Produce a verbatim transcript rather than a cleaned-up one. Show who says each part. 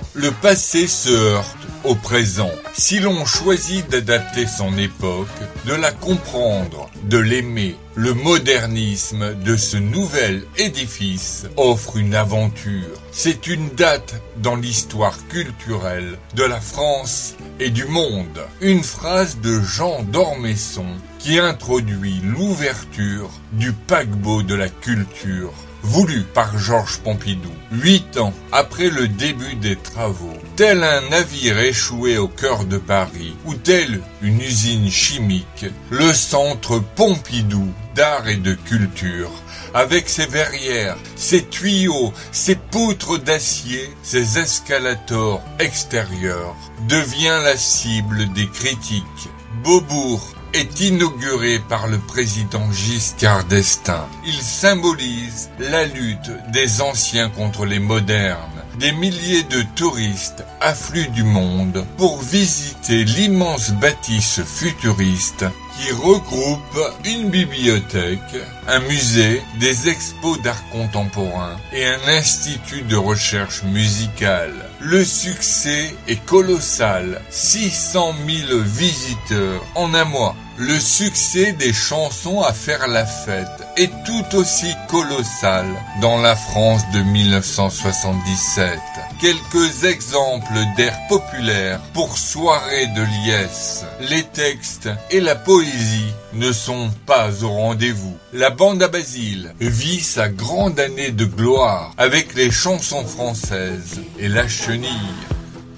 Speaker 1: le passé se heurte au présent. Si l'on choisit d'adapter son époque, de la comprendre, de l'aimer, le modernisme de ce nouvel édifice offre une aventure. C'est une date dans l'histoire culturelle de la France et du monde. Une phrase de Jean d'Ormesson qui introduit l'ouverture du paquebot de la culture, voulu par Georges Pompidou. Huit ans après le début des travaux, tel un navire échoué au cœur de Paris, ou telle une usine chimique, le centre Pompidou d'art et de culture, avec ses verrières, ses tuyaux, ses poutres d'acier, ses escalators extérieurs, devient la cible des critiques. Beaubourg est inauguré par le président Giscard d'Estaing. Il symbolise la lutte des anciens contre les modernes. Des milliers de touristes affluent du monde pour visiter l'immense bâtisse futuriste qui regroupe une bibliothèque, un musée, des expos d'art contemporain et un institut de recherche musicale. Le succès est colossal, six cent mille visiteurs en un mois. Le succès des chansons à faire la fête est tout aussi colossal dans la France de mille neuf cent soixante-dix-sept. Quelques exemples d'air populaire pour soirée de liesse. Les textes et la poésie ne sont pas au rendez-vous. La bande à Basile vit sa grande année de gloire avec les chansons françaises et la chenille.